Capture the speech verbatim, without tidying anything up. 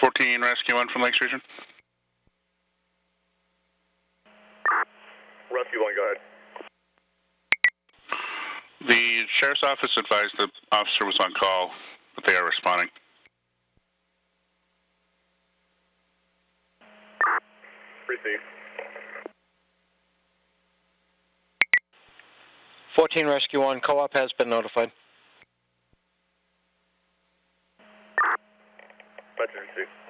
fourteen Rescue one from Lake Station. Rescue one, go ahead. The Sheriff's Office advised the officer was on call, but they are responding. Receive. fourteen Rescue one, co-op has been notified. That's receive.